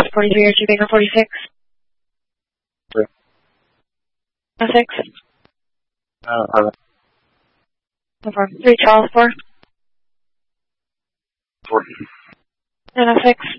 Charles 43 or 2 Baker 46? 3. 6. 11. 3 Charles 4. 4. 6.